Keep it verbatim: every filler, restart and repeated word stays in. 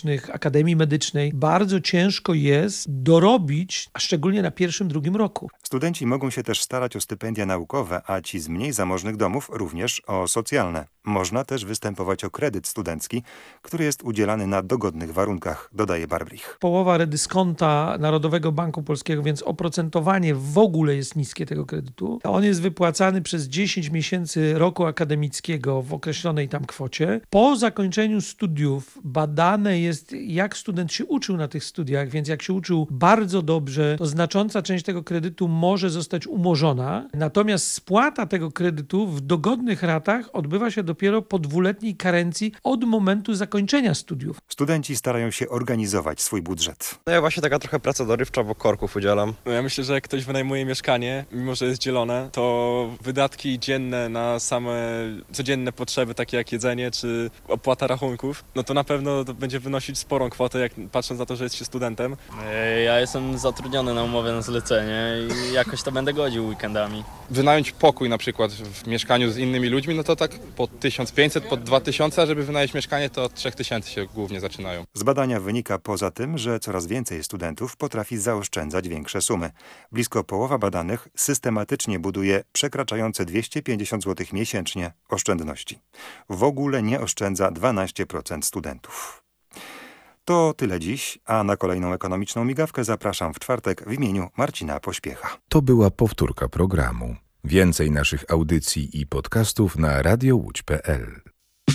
Akademii Medycznej, bardzo ciężko jest dorobić, a szczególnie na pierwszym, drugim roku. Studenci mogą się też starać o stypendia naukowe, a ci z mniej zamożnych domów również o socjalne. Można też występować o kredyt studencki, który jest udzielany na dogodnych warunkach, dodaje Barbrich. Połowa redyskonta Narodowego Banku Polskiego, więc oprocentowanie w ogóle jest niskie tego kredytu. On jest wypłacany przez dziesięć miesięcy roku akademickiego w określonej tam kwocie. Po zakończeniu studiów badane jest, jak student się uczył na tych studiach, więc jak się uczył bardzo dobrze, to znacząca część tego kredytu może zostać umorzona. Natomiast spłata tego kredytu w dogodnych ratach odbywa się dopiero po dwuletniej karencji od momentu zakończenia studiów. Studenci starają się organizować swój budżet. No ja właśnie taka trochę praca dorywcza, bo korków udzielam. No ja myślę, że jak ktoś wynajmuje mieszkanie, mimo że jest dzielone, to wydatki dzienne na same codzienne potrzeby, takie jak jedzenie czy opłata rachunków, no to na pewno to będzie wynosić sporą kwotę, jak patrząc na to, że jest się studentem. Ja jestem zatrudniony na umowę na zlecenie i jakoś to będę godził weekendami. Wynająć pokój na przykład w mieszkaniu z innymi ludźmi, no to tak po tysiąc pięćset, po dwa tysiące, a żeby wynająć mieszkanie, to od trzy tysiące się głównie zaczynają. Z badania wynika poza tym, że coraz więcej studentów potrafi zaoszczędzać większe sumy. Blisko połowa badanych systematycznie buduje przekraczające dwieście pięćdziesiąt złotych miesięcznie oszczędności. W ogóle nie oszczędza dwanaście procent studentów. To tyle dziś, a na kolejną ekonomiczną migawkę zapraszam w czwartek w imieniu Marcina Pośpiecha. To była powtórka programu. Więcej naszych audycji i podcastów na radio łódź kropka pe el.